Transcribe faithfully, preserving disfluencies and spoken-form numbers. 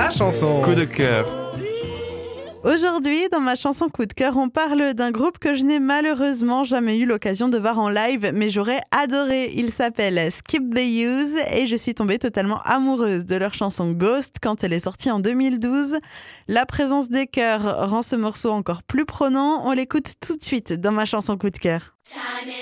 ta chanson coup de cœur. Aujourd'hui, dans ma chanson coup de cœur, on parle d'un groupe que je n'ai malheureusement jamais eu l'occasion de voir en live, mais j'aurais adoré. Il s'appelle Skip the Use et je suis tombée totalement amoureuse de leur chanson Ghost quand elle est sortie en deux mille douze. La présence des chœurs rend ce morceau encore plus prenant. On l'écoute tout de suite dans ma chanson coup de cœur.